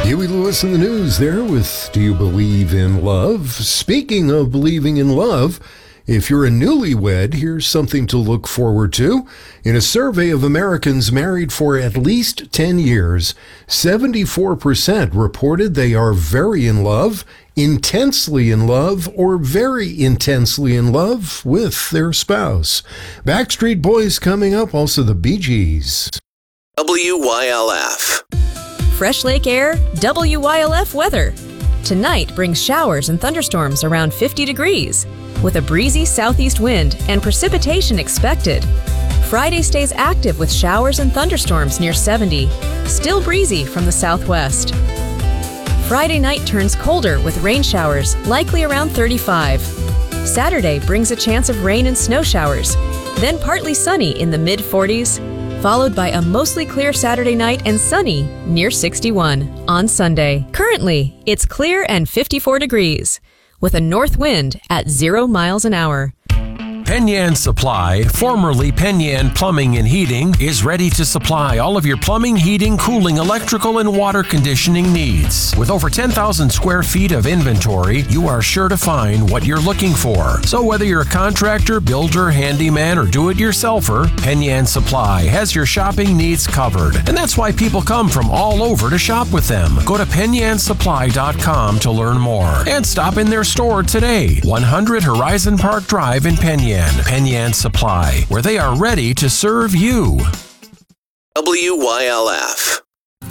Huey Lewis in the news there with Do You Believe in Love? Speaking of believing in love, if you're a newlywed, here's something to look forward to. In a survey of Americans married for at least 10 years, 74% reported they are very in love, intensely in love, or very intensely in love with their spouse. Backstreet Boys coming up, also the Bee Gees. WYLF. Fresh Lake Air, WYLF weather. Tonight brings showers and thunderstorms around 50 degrees, with a breezy southeast wind and precipitation expected. Friday stays active with showers and thunderstorms near 70, still breezy from the southwest. Friday night turns colder with rain showers, likely around 35. Saturday brings a chance of rain and snow showers, then partly sunny in the mid-40s, followed by a mostly clear Saturday night and sunny near 61 on Sunday. Currently, it's clear and 54 degrees, with a north wind at 0 miles an hour. Penyan Supply, formerly Penyan Plumbing and Heating, is ready to supply all of your plumbing, heating, cooling, electrical, and water conditioning needs. With over 10,000 square feet of inventory, you are sure to find what you're looking for. So whether you're a contractor, builder, handyman, or do-it-yourselfer, Penyan Supply has your shopping needs covered. And that's why people come from all over to shop with them. Go to PenyanSupply.com to learn more. And stop in their store today, 100 Horizon Park Drive in Penyan. Penyan Supply, where they are ready to serve you. WYLF.